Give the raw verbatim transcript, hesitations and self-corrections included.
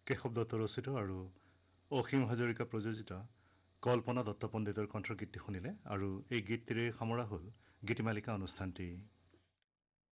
কেশৱ দত্ত ৰচিত আৰু অসীম হাজৰিকা প্ৰযোজিত কল্পনা দত্ত পণ্ডিতৰ কণ্ঠগীতটি শুনিলে আৰু এই গীতটিৰে সামৰা হ'ল গীতিমালিকা অনুষ্ঠানটি।